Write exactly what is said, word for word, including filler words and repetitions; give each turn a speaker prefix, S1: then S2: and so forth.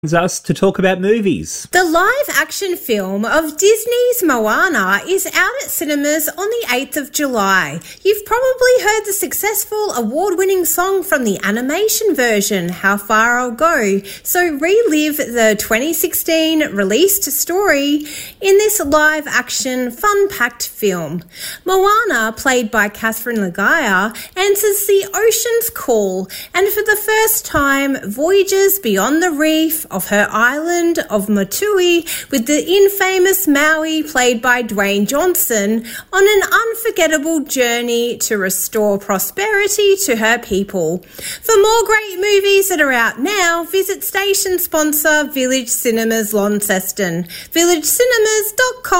S1: us to talk about movies.
S2: The live-action film of Disney's Moana is out at cinemas on the eighth of July. You've probably heard the successful award-winning song from the animation version, How Far I'll Go, so relive the twenty sixteen released story in this live-action, fun-packed film. Moana, played by Catherine Legaia, answers the ocean's call and for the first time voyages beyond the reef of her island of Motui with the infamous Maui, played by Dwayne Johnson, on an unforgettable journey to restore prosperity to her people. For more great movies that are out now, visit station sponsor Village Cinemas Launceston, village cinemas dot com.